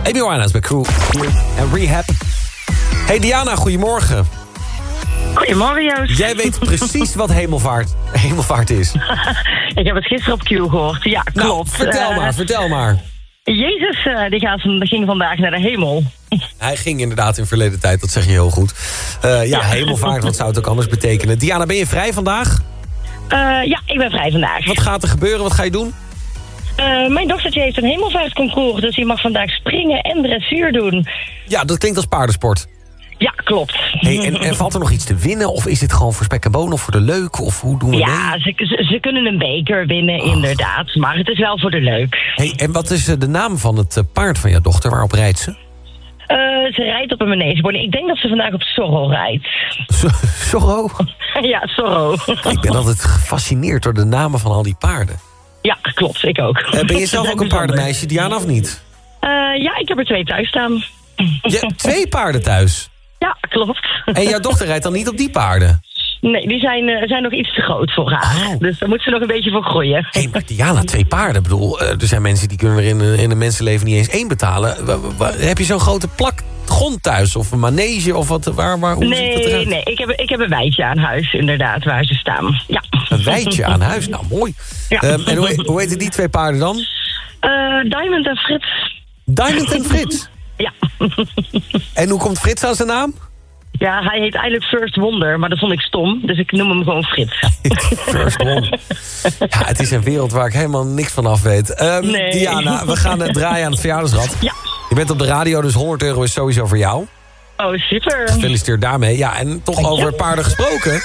Amy Winehouse bij Crew en Rehab. Hey Diana, goedemorgen. Goedemorgen, Joost. Jij weet precies wat hemelvaart is. Ik heb het gisteren op Q gehoord. Ja, klopt. Nou, vertel maar. Jezus, die ging vandaag naar de hemel. Hij ging inderdaad in verleden tijd, dat zeg je heel goed. Hemelvaart, wat zou het ook anders betekenen? Diana, ben je vrij vandaag? Ja, ik ben vrij vandaag. Wat gaat er gebeuren? Wat ga je doen? Mijn dochtertje heeft een hemelvaartconcours, dus die mag vandaag springen en dressuur doen. Ja, dat klinkt als paardensport. Ja, klopt. Hey, en valt er nog iets te winnen? Of is dit gewoon voor spek en bonen of voor de leuk? Of hoe doen we Ja, ze kunnen een beker winnen, inderdaad. Maar het is wel voor de leuk. Hey, en wat is de naam van het paard van jouw dochter? Waarop rijdt ze? Ze rijdt op een manege. Ik denk dat ze vandaag op Zorro rijdt. Zorro? Ja, Zorro. Ik ben altijd gefascineerd door de namen van al die paarden. Ja, klopt. Ik ook. Ben je zelf ook een paardenmeisje, Diana, of niet? Ja, ik heb er 2 thuis staan. Je hebt 2 paarden thuis? Ja, klopt. En jouw dochter rijdt dan niet op die paarden? Nee, die zijn nog iets te groot voor haar. Oh. Dus daar moet ze nog een beetje voor groeien. Hé, maar Diana, 2 paarden. Ik bedoel, er zijn mensen die kunnen er in een mensenleven niet eens 1 betalen. Heb je zo'n grote plak grond thuis? Of een manege? Of wat? Hoe ziet dat eruit? Nee, ik heb een weidje aan huis, inderdaad, waar ze staan. Ja. Een weidje aan huis? Nou, mooi. Ja. En hoe heten die 2 paarden dan? Diamond en Frits. Diamond en Frits? Ja. En hoe komt Frits aan zijn naam? Ja, hij heet eigenlijk First Wonder, maar dat vond ik stom. Dus ik noem hem gewoon Frits. First Wonder. Ja, het is een wereld waar ik helemaal niks van af weet. Nee. Diana, we gaan draaien aan het verjaardagsrad. Ja. Je bent op de radio, dus €100 is sowieso voor jou. Oh, super. Gefeliciteerd daarmee. Ja, en toch over paarden gesproken.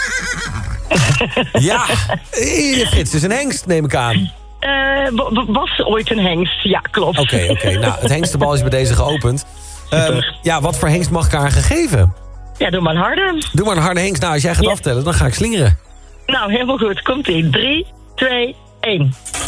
Ja, Frits is een hengst, neem ik aan. Was ooit een hengst. Ja, klopt. Oké. Nou, het hengstenbal is bij deze geopend. Wat voor hengst mag ik haar gegeven? Ja, doe maar een harde. Doe maar een harde hengst. Nou, als jij gaat aftellen, dan ga ik slingeren. Nou, helemaal goed. Komt-ie. 3, 2, 1.